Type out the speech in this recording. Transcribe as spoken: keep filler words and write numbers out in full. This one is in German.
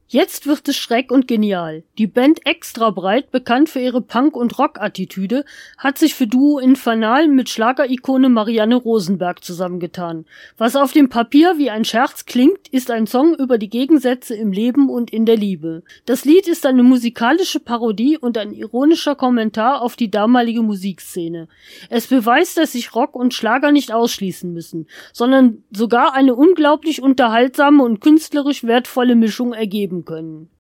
Jetzt wird es schräg und genial. Die Band Extra Breit, bekannt für ihre Punk- und Rock-Attitüde, hat sich für Duo Infernal mit Schlagerikone Marianne Rosenberg zusammengetan. Was auf dem Papier wie ein Scherz klingt, ist ein Song über die Gegensätze im Leben und in der Liebe. Das Lied ist eine musikalische Parodie und ein ironischer Kommentar auf die damalige Musikszene. Es beweist, dass sich Rock und Schlager nicht ausschließen müssen, sondern sogar eine unglaublich unterhaltsame und künstlerisch wertvolle Mischung ergeben können.